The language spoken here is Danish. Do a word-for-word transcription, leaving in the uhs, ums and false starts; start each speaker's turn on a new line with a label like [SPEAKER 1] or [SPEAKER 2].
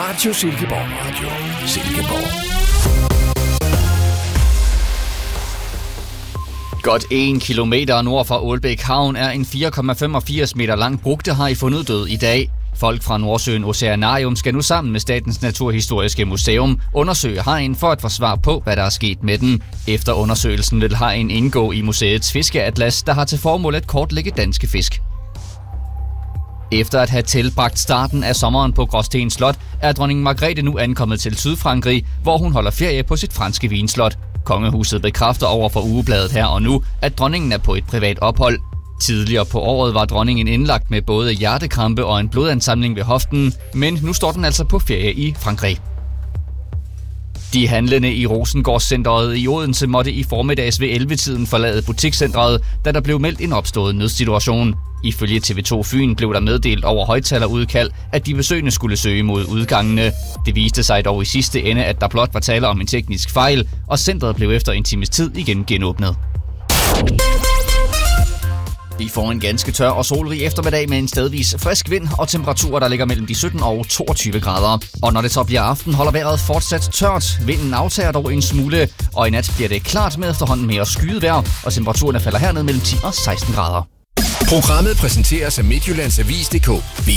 [SPEAKER 1] Radio Silkeborg. Radio Silkeborg.
[SPEAKER 2] Godt en kilometer nord for Ålbæk Havn er en fire komma femogfirs meter lang brugtehaj fundet død i dag. Folk fra Nordsøen Oceanarium skal nu sammen med Statens Naturhistoriske Museum undersøge hajen for at få svar på, hvad der er sket med den. Efter undersøgelsen vil hajen indgå i museets fiskeatlas, der har til formål at kortlægge danske fisk. Efter at have tilbragt starten af sommeren på Gråsten Slot, er dronning Margrethe nu ankommet til Sydfrankrig, hvor hun holder ferie på sit franske vinslot. Kongehuset bekræfter over for Ugebladet Her og Nu, at dronningen er på et privat ophold. Tidligere på året var dronningen indlagt med både hjertekrampe og en blodansamling ved hoften, men nu står den altså på ferie i Frankrig. De handlende i Rosengårdscenteret i Odense måtte i formiddags ved elleve-tiden forlade butikscenteret, da der blev meldt en opstået nødsituation. Ifølge T V to Fyn blev der meddelt over højttalerudkald, at de besøgende skulle søge mod udgangene. Det viste sig dog i sidste ende, at der blot var tale om en teknisk fejl, og centret blev efter en times tid igen genåbnet. Vi får en ganske tør og solrig eftermiddag med en stedvis frisk vind og temperaturer, der ligger mellem de sytten og toogtyve grader. Og når det så bliver aften, holder vejret fortsat tørt. Vinden aftager dog en smule, og i nat bliver det klart med efterhånden mere skyet vejr, og temperaturen falder herned mellem ti og seksten grader.
[SPEAKER 1] Programmet præsenteres af Midtjyllands Avis punktum d k. Vi